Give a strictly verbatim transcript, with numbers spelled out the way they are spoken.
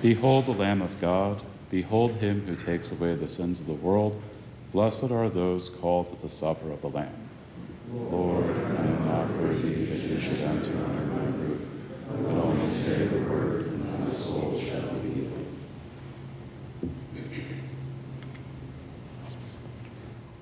Behold the Lamb of God. Behold him who takes away the sins of the world. Blessed are those called to the supper of the Lamb. Lord, I